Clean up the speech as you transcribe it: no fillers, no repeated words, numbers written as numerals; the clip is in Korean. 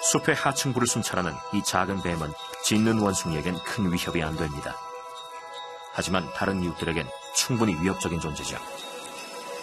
숲의 하층부를 순찰하는 이 작은 뱀은 짖는 원숭이에겐 큰 위협이 안 됩니다. 하지만 다른 이웃들에겐 충분히 위협적인 존재죠.